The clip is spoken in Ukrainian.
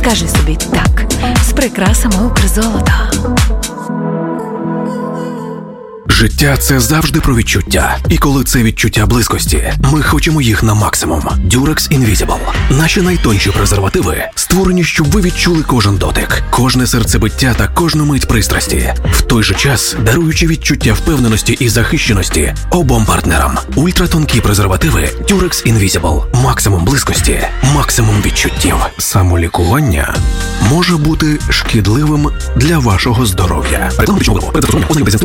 Кажи собі так з прикрасами Укрзолота. Життя – це завжди про відчуття. І коли це відчуття близькості, ми хочемо їх на максимум. Durex Invisible. Наші найтонші презервативи створені, щоб ви відчули кожен дотик, кожне серцебиття та кожну мить пристрасті. В той же час, даруючи відчуття впевненості і захищеності обом партнерам. Ультратонкі презервативи Durex Invisible. Максимум близькості, максимум відчуттів. Самолікування може бути шкідливим для вашого здоров'я. Реклама